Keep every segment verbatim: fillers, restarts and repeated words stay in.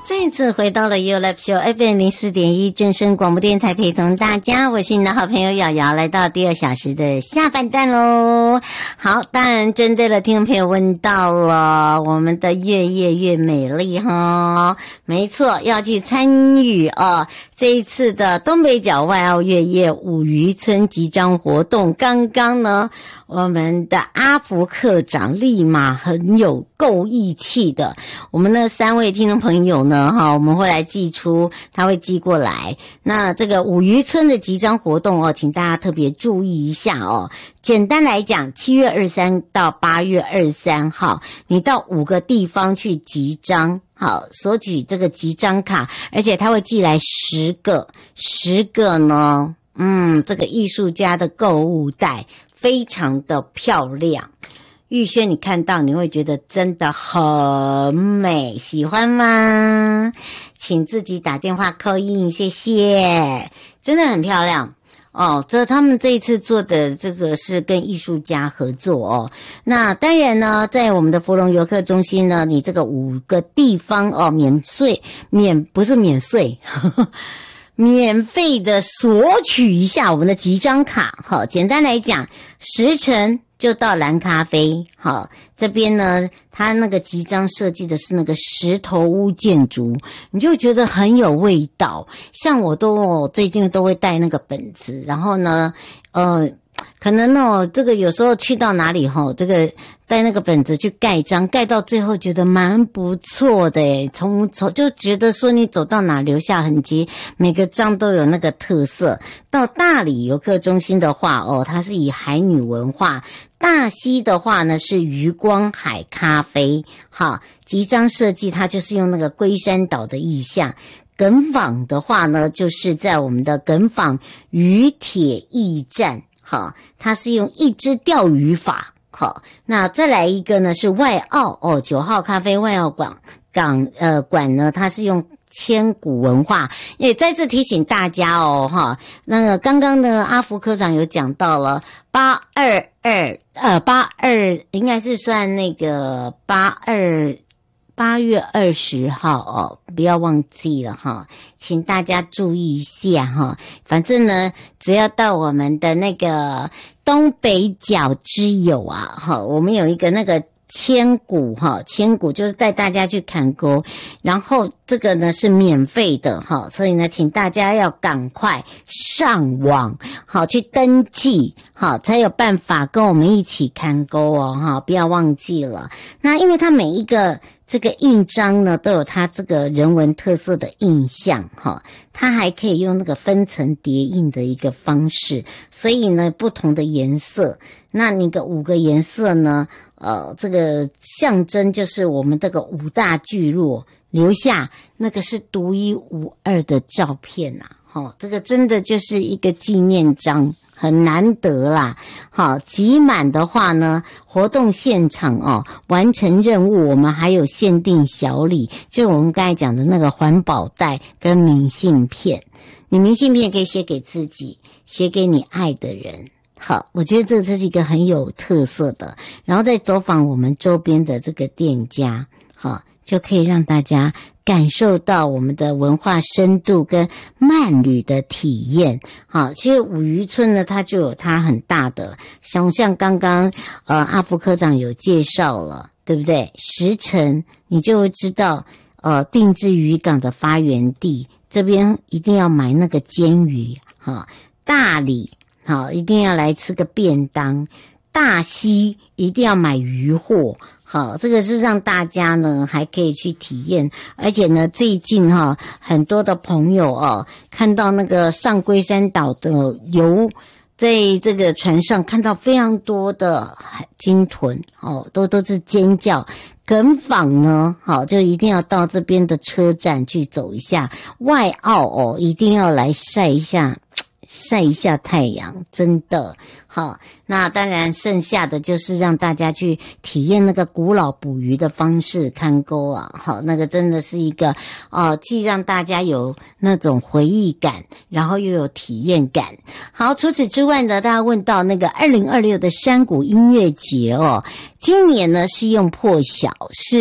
再次回到了 You Love Show F M 零四点一正声广播电台，陪同大家，我是你的好朋友瑶瑶，来到第二小时的下半段喽。好，当然针对了听众朋友问到了我们的越夜越美丽哈，没错，要去参与哦这一次的东北角外澳越夜五渔村集章活动。刚刚呢，我们的阿福科长立马很有够义气的，我们那三位听众朋友呢，哈，我们会来寄出，他会寄过来。那这个五渔村的集章活动哦，请大家特别注意一下哦。简单来讲，七月二十三到八月二十三号，你到五个地方去集章，好，索取这个集章卡，而且他会寄来十个，十个呢，嗯，这个艺术家的购物袋非常的漂亮。玉轩，你看到你会觉得真的很美，喜欢吗？请自己打电话call in，谢谢，真的很漂亮。哦，这他们这一次做的这个是跟艺术家合作哦。那当然呢，在我们的芙蓉游客中心呢，你这个五个地方哦，免税免不是免税，呵呵免费的索取一下我们的集章卡。好，简单来讲，十成就到蓝咖啡。好，这边呢，它那个集章设计的是那个石头屋建筑，你就觉得很有味道。像我都、哦、最近都会带那个本子，然后呢，呃，可能哦，这个有时候去到哪里哈，这个带那个本子去盖章，盖到最后觉得蛮不错的诶，从从就觉得说你走到哪留下痕迹，每个章都有那个特色。到大理游客中心的话哦，它是以海女文化。大溪的话呢是渔光海咖啡，好，集章设计它就是用那个龟山岛的意象。耿坊的话呢，就是在我们的耿坊渔铁驿站，好，它是用一支钓鱼法。好，那再来一个呢是外澳哦，九号咖啡外澳馆港呃馆呢，它是用千古文化，也再次提醒大家哦，哈，那个刚刚呢阿福科长有讲到了八二二呃八二应该是算那个八二八月二十号哦，不要忘记了哈，请大家注意一下哈。反正呢，只要到我们的那个东北角之友啊，哈，我们有一个那个千古哈，千古就是带大家去看沟，然后这个呢是免费的哈，所以呢，请大家要赶快上网好去登记好，才有办法跟我们一起看沟哦哈，不要忘记了。那因为它每一个这个印章呢都有它这个人文特色的印象哈，它还可以用那个分层叠印的一个方式，所以呢不同的颜色，那你个五个颜色呢，呃，这个象征就是我们这个五大聚落留下那个是独一无二的照片呐、啊，齁，这个真的就是一个纪念章。很难得啦，好，集满的话呢，活动现场哦，完成任务，我们还有限定小礼，就我们刚才讲的那个环保袋跟明信片，你明信片可以写给自己，写给你爱的人。好，我觉得这这是一个很有特色的，然后再走访我们周边的这个店家，好，就可以让大家感受到我们的文化深度跟慢旅的体验。好，其实五渔村呢，它就有它很大的，像像刚刚呃阿福科长有介绍了，对不对？十成你就会知道，呃，定制渔港的发源地这边一定要买那个煎鱼，哈，大理好一定要来吃个便当，大溪一定要买鱼货。好，这个是让大家呢还可以去体验，而且呢最近哈很多的朋友哦看到那个上龟山岛的游，在这个船上看到非常多的鲸豚哦，都都是尖叫。耿坊呢，好就一定要到这边的车站去走一下，外澳哦一定要来晒一下。晒一下太阳，真的好。那当然剩下的就是让大家去体验那个古老捕鱼的方式，看钩啊，好，那个真的是一个哦，既让大家有那种回忆感，然后又有体验感。好，除此之外呢，大家问到那个二零二六的山谷音乐节哦，今年呢是用破晓，是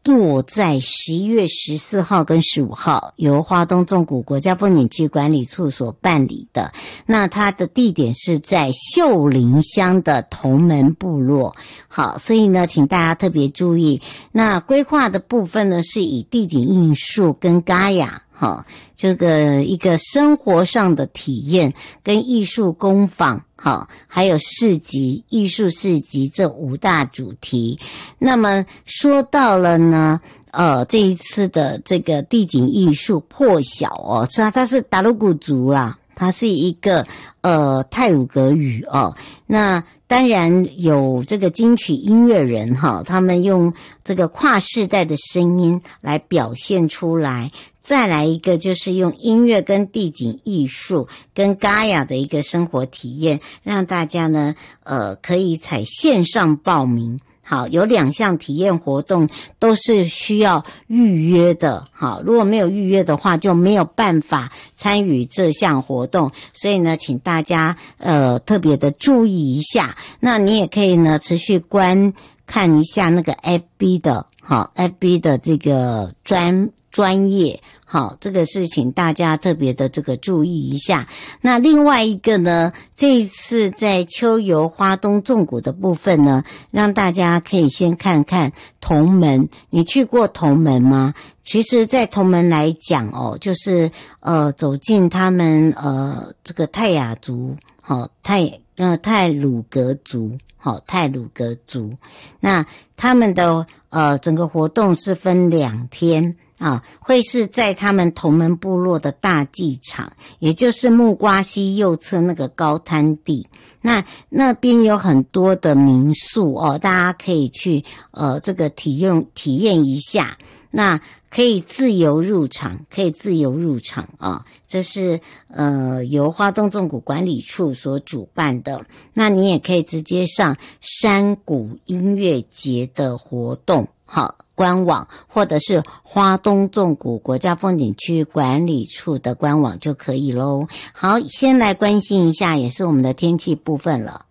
落在十一月十四号跟十五号，由花东纵谷国家风景区管理处所办理的。那它的地点是在秀林乡的同门部落。好，所以呢，请大家特别注意。那规划的部分呢，是以地景艺术跟嘎雅，好，这个一个生活上的体验跟艺术工坊，好，还有市集、艺术市集这五大主题。那么说到了呢，呃，这一次的这个地景艺术破晓哦，是啊，它是达鲁古族啦，它是一个呃泰鲁格语哦。那当然有这个金曲音乐人哈，他们用这个跨世代的声音来表现出来。再来一个就是用音乐跟地景艺术跟嘎雅的一个生活体验，让大家呢呃可以采线上报名。好，有两项体验活动都是需要预约的。好，如果没有预约的话，就没有办法参与这项活动。所以呢，请大家呃特别的注意一下。那你也可以呢持续观看一下那个 F B 的，好 ，F B 的这个专专业。好，这个是请大家特别的这个注意一下。那另外一个呢，这一次在秋游花东纵谷的部分呢，让大家可以先看看同门。你去过同门吗？其实在同门来讲哦，就是呃走进他们呃这个泰雅族，好、哦、泰呃泰鲁格族，好、哦、泰鲁格族。那他们的呃整个活动是分两天。啊，会是在他们同门部落的大祭场，也就是木瓜溪右侧那个高滩地。那那边有很多的民宿哦，大家可以去呃这个体验体验一下。那可以自由入场，可以自由入场啊！这是呃由花东纵谷管理处所主办的。那你也可以直接上山谷音乐节的活动好官网，或者是花东纵谷国家风景区管理处的官网就可以咯。好，先来关心一下，也是我们的天气部分了。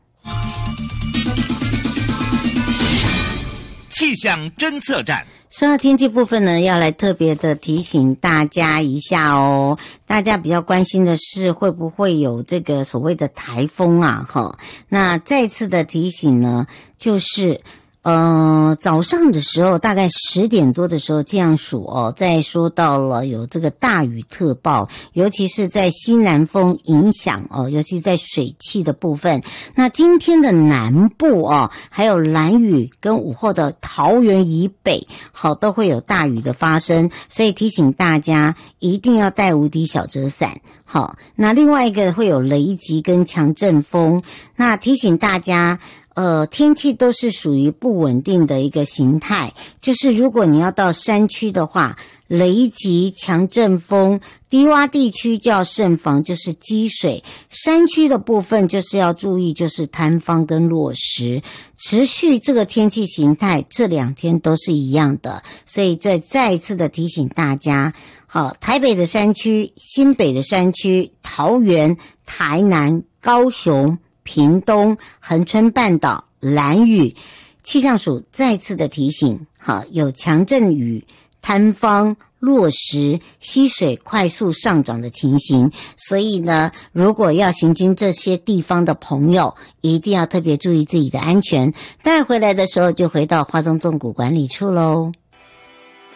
气象侦测站。 说到天气部分呢，要来特别的提醒大家一下哦。大家比较关心的是会不会有这个所谓的台风啊？哈，那再次的提醒呢，就是呃，早上的时候，大概十点多的时候，气象署哦，在说到了有这个大雨特报，尤其是在西南风影响哦，尤其在水汽的部分。那今天的南部哦，还有兰屿跟午后的桃园以北，好都会有大雨的发生，所以提醒大家一定要带无敌小折伞。好，那另外一个会有雷击跟强阵风，那提醒大家。呃，天气都是属于不稳定的一个形态，就是如果你要到山区的话，雷击、强阵风，低洼地区就要慎防，就是积水；山区的部分就是要注意，就是坍方跟落石。持续这个天气形态，这两天都是一样的，所以这再一次的提醒大家，好，台北的山区、新北的山区、桃园、台南、高雄。屏东、恒春半岛、兰屿，气象署再次的提醒，好，有强阵雨、坍方、落石、溪水快速上涨的情形，所以呢，如果要行经这些地方的朋友，一定要特别注意自己的安全。带回来的时候就回到花东纵谷管理处咯。